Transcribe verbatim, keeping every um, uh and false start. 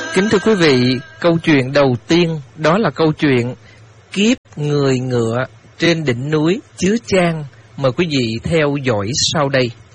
Kính thưa quý vị, câu chuyện đầu tiên đó là câu chuyện Kiếp người ngựa trên đỉnh núi Chứa Chan. Mời quý vị theo dõi sau đây.